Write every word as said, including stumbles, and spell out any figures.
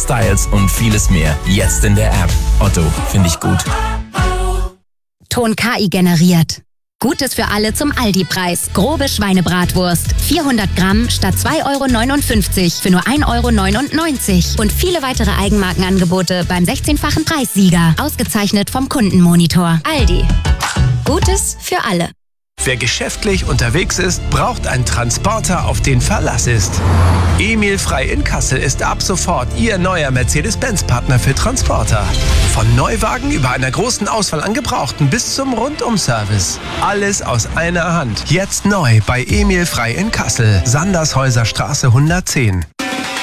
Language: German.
Styles und vieles mehr. Jetzt in der App. Otto, finde ich gut. Ton K I generiert. Gutes für alle zum Aldi-Preis. Grobe Schweinebratwurst. vierhundert Gramm statt zwei Euro neunundfünfzig für nur ein Euro neunundneunzig. Und viele weitere Eigenmarkenangebote beim sechzehnfachen Preissieger. Ausgezeichnet vom Kundenmonitor. Aldi. Gutes für alle. Wer geschäftlich unterwegs ist, braucht einen Transporter, auf den Verlass ist. Emil Frei in Kassel ist ab sofort Ihr neuer Mercedes-Benz-Partner für Transporter. Von Neuwagen über einer großen Auswahl an Gebrauchten bis zum Rundum-Service. Alles aus einer Hand. Jetzt neu bei Emil Frei in Kassel. Sandershäuser Straße hundertzehn.